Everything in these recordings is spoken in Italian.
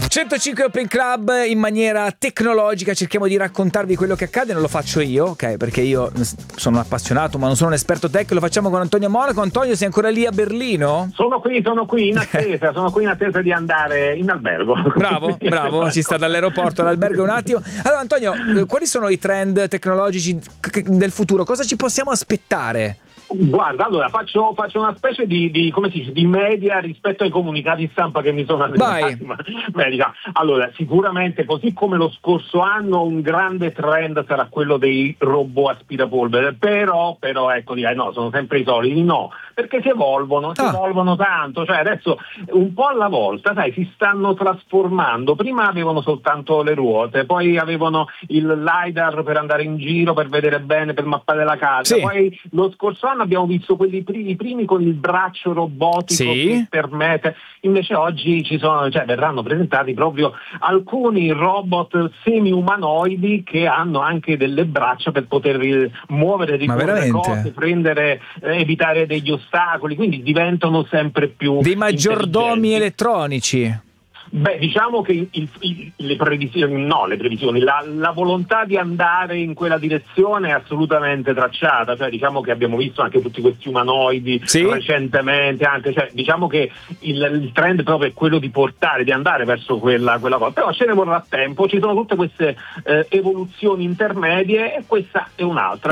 105 Open Club in maniera tecnologica, cerchiamo di raccontarvi quello che accade, non lo faccio io, ok? Perché io sono un appassionato ma non sono un esperto tech, lo facciamo con Antonio Monaco. Antonio, sei ancora lì a Berlino? Sono qui in attesa, sono qui in attesa di andare in albergo. Bravo, ci sta dall'aeroporto all'albergo un attimo. Allora Antonio, quali sono i trend tecnologici del futuro? Cosa ci possiamo aspettare? Guarda, allora faccio una specie di come si dice, di media rispetto ai comunicati stampa che mi sono arrivati. Allora, sicuramente, così come lo scorso anno, un grande trend sarà quello dei robot aspirapolvere, però ecco, direi no, sono sempre i soliti, no, perché si evolvono tanto, cioè adesso un po' alla volta, sai, si stanno trasformando. Prima avevano soltanto le ruote, poi avevano il LiDAR per andare in giro, per vedere bene, per mappare la casa, sì. Poi lo scorso anno abbiamo visto quelli primi con il braccio robotico, sì, che permette. Invece oggi verranno presentati proprio alcuni robot semi-umanoidi che hanno anche delle braccia per poter muovere, ricorrere cose, prendere, evitare degli ostacoli, quindi diventano sempre più dei maggiordomi elettronici. Beh, diciamo che le previsioni, la volontà di andare in quella direzione è assolutamente tracciata, cioè diciamo che abbiamo visto anche tutti questi umanoidi, sì, recentemente, anche, cioè diciamo che il trend proprio è quello di andare verso quella cosa, però ce ne vorrà tempo, ci sono tutte queste evoluzioni intermedie e questa è un'altra. E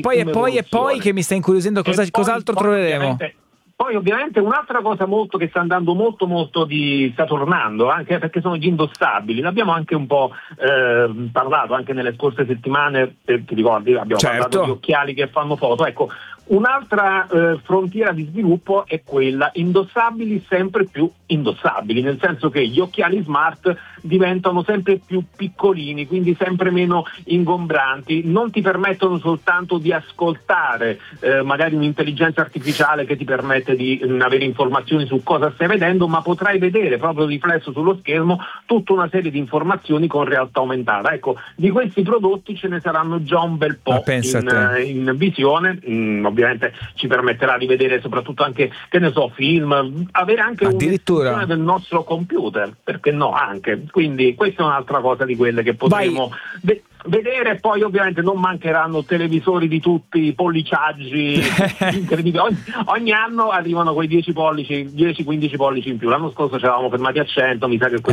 poi che mi sta incuriosendo, cos'altro troveremo? Poi ovviamente un'altra cosa che sta andando molto sta tornando, anche perché sono gli indossabili. L'abbiamo anche un po' parlato anche nelle scorse settimane, ti ricordi? Abbiamo parlato di occhiali che fanno foto. Ecco, un'altra frontiera di sviluppo è quella indossabili sempre più indossabili, nel senso che gli occhiali smart diventano sempre più piccolini, quindi sempre meno ingombranti, non ti permettono soltanto di ascoltare magari un'intelligenza artificiale che ti permette di avere informazioni su cosa stai vedendo, ma potrai vedere proprio riflesso sullo schermo tutta una serie di informazioni con realtà aumentata. Ecco, di questi prodotti ce ne saranno già un bel po' in visione. Ovviamente ci permetterà di vedere soprattutto anche, che ne so, film, avere anche un'estensione del nostro computer, perché no, anche. Quindi questa è un'altra cosa di quelle che potremo vedere. Poi ovviamente non mancheranno televisori di tutti i polliciaggi incredibili. Ogni anno arrivano quei 10-15 pollici in più. L'anno scorso ci eravamo fermati a 100, mi sa che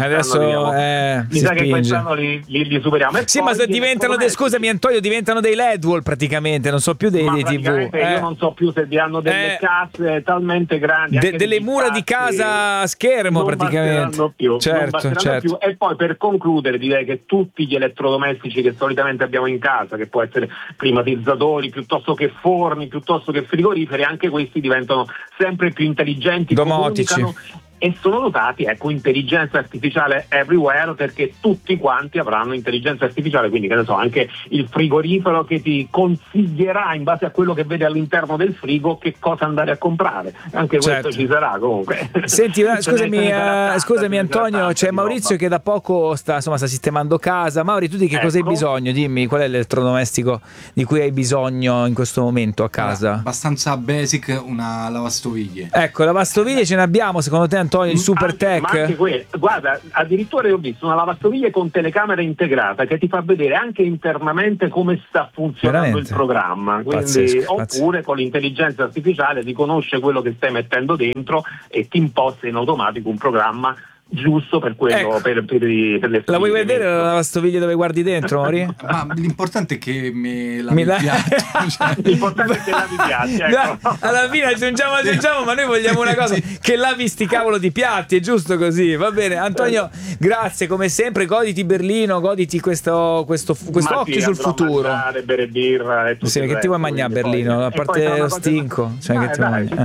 quest'anno li superiamo. Sì, ma diventano scusami Antonio, diventano dei LED wall praticamente, non so più dei TV. Io non so più se hanno delle casse talmente grandi, delle mura di casa a schermo, non praticamente. Certo. Più. E poi per concludere direi che tutti gli elettrodomestici che solitamente abbiamo in casa, che può essere climatizzatori, piuttosto che forni, piuttosto che frigoriferi, anche questi diventano sempre più intelligenti, domotici, e sono dotati, intelligenza artificiale everywhere, perché tutti quanti avranno intelligenza artificiale, quindi che ne so, anche il frigorifero che ti consiglierà in base a quello che vede all'interno del frigo che cosa andare a comprare, anche questo ci sarà comunque. Senti, scusami Antonio, c'è Maurizio che da poco sta sistemando casa. Mauri, tu di che cosa hai bisogno? Dimmi, qual è l'elettrodomestico di cui hai bisogno in questo momento a casa? Abbastanza basic, una lavastoviglie. Ecco, lavastoviglie ce ne abbiamo, secondo te Antonio, il super tech? Ma anche guarda, addirittura io ho visto una lavastoviglie con telecamera integrata che ti fa vedere anche internamente come sta funzionando il programma, quindi oppure con l'intelligenza artificiale riconosce quello che stai mettendo dentro e ti imposta in automatico un programma giusto per quello, per le la vuoi vedere la lavastoviglie dove guardi dentro, Mori? Ma l'importante è che mi piace. L'importante è che lavi i piatti, ecco. Alla fine aggiungiamo, ma noi vogliamo una cosa, che lavi sti cavolo di piatti, è giusto così, va bene. Antonio, grazie come sempre, goditi Berlino, goditi questo occhio sul futuro. Mangiare, bere birra e tutto. Sì, che ti vuoi mangiare a Berlino? A parte lo stinco, che ti vuoi mangiare?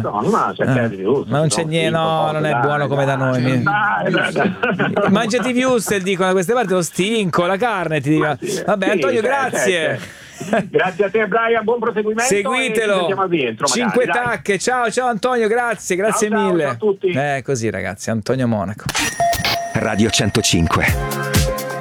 Ma non c'è niente, non è buono come da noi. Mangiati wurstel, dicono da queste parti, lo stinco, la carne ti dico. Vabbè, Antonio, grazie. Grazie a te Brian, buon proseguimento. Seguitelo. 5 tacche. Ciao Antonio, grazie mille. Ciao a tutti. Così ragazzi, Antonio Monaco. Radio 105.